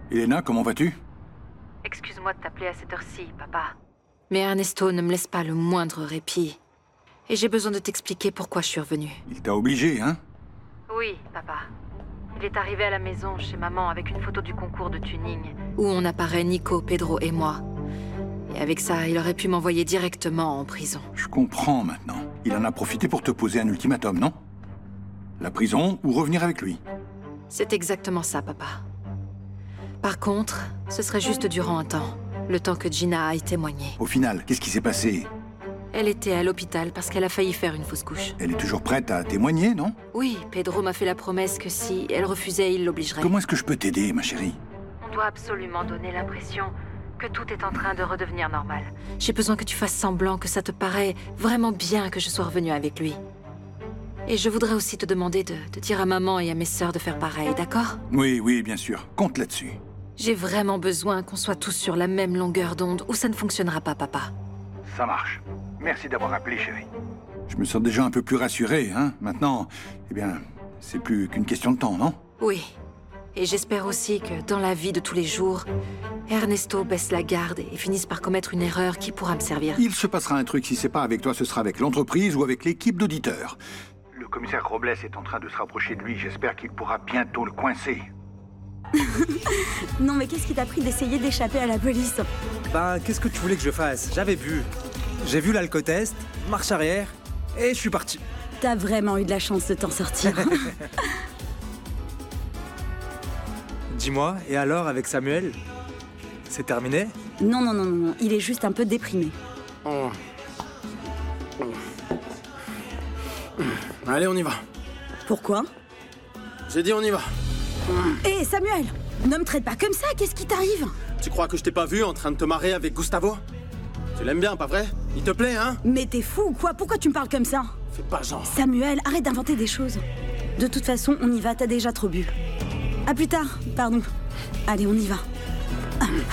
Elena, comment vas-tu? Excuse-moi de t'appeler à cette heure-ci, papa. Mais Ernesto ne me laisse pas le moindre répit. Et j'ai besoin de t'expliquer pourquoi je suis revenue. Il t'a obligé, hein? Oui, papa. Il est arrivé à la maison chez maman avec une photo du concours de tuning, où on apparaît Nico, Pedro et moi. Et avec ça, il aurait pu m'envoyer directement en prison. Je comprends maintenant. Il en a profité pour te poser un ultimatum, non? La prison ou revenir avec lui? C'est exactement ça, papa. Par contre, ce serait juste durant un temps. Le temps que Gina aille témoigner. Au final, qu'est-ce qui s'est passé? Elle était à l'hôpital parce qu'elle a failli faire une fausse couche. Elle est toujours prête à témoigner, non? Oui, Pedro m'a fait la promesse que si elle refusait, il l'obligerait. Comment est-ce que je peux t'aider, ma chérie? On doit absolument donner l'impression que tout est en train de redevenir normal. J'ai besoin que tu fasses semblant que ça te paraît vraiment bien que je sois revenue avec lui. Et je voudrais aussi te demander de dire à maman et à mes sœurs de faire pareil, d'accord? Oui, bien sûr. Compte là-dessus. J'ai vraiment besoin qu'on soit tous sur la même longueur d'onde ou ça ne fonctionnera pas, papa. Ça marche. Merci d'avoir appelé, chérie. Je me sens déjà un peu plus rassuré, hein? Maintenant, eh bien, c'est plus qu'une question de temps, non? Oui. Et j'espère aussi que, dans la vie de tous les jours, Ernesto baisse la garde et finisse par commettre une erreur qui pourra me servir. Il se passera un truc, si c'est pas avec toi, ce sera avec l'entreprise ou avec l'équipe d'auditeurs. Le commissaire Robles est en train de se rapprocher de lui, j'espère qu'il pourra bientôt le coincer. Non mais qu'est-ce qui t'a pris d'essayer d'échapper à la police? Ben, qu'est-ce que tu voulais que je fasse? J'avais bu. J'ai vu l'alcotest, marche arrière, et je suis parti. T'as vraiment eu de la chance de t'en sortir. Dis-moi, et alors avec Samuel? C'est terminé? Non, il est juste un peu déprimé. Allez, on y va. Pourquoi? J'ai dit on y va. Hé, Samuel! Ne me traite pas comme ça, qu'est-ce qui t'arrive? Tu crois que je t'ai pas vu en train de te marrer avec Gustavo? Tu l'aimes bien, pas vrai? Il te plaît, hein? Mais t'es fou ou quoi? Pourquoi tu me parles comme ça? Fais pas genre. Samuel, arrête d'inventer des choses. De toute façon, on y va, t'as déjà trop bu. À plus tard, pardon. Allez, on y va.